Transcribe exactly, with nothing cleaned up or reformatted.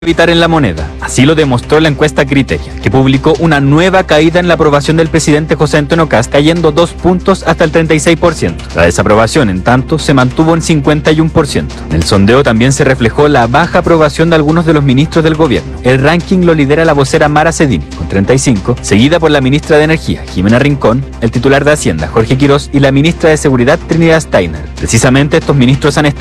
evitar en la moneda. Así lo demostró la encuesta Criteria, que publicó una nueva caída en la aprobación del presidente José Antonio Kast, cayendo dos puntos hasta el treinta y seis por ciento. La desaprobación, en tanto, se mantuvo en cincuenta y uno por ciento. En el sondeo también se reflejó la baja aprobación de algunos de los ministros del gobierno. El ranking lo lidera la vocera Mara Cedini, con treinta y cinco, seguida por la ministra de Energía, Jimena Rincón, el titular de Hacienda, Jorge Quirós, y la ministra de Seguridad, Trinidad Steiner. Precisamente estos ministros han estado